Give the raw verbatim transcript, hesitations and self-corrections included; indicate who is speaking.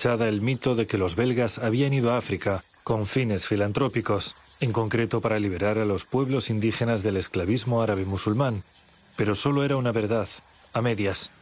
Speaker 1: fachada el mito de que los belgas habían ido a África con fines filantrópicos, en concreto para liberar a los pueblos indígenas del esclavismo árabe musulmán. Pero solo era una verdad, a medias.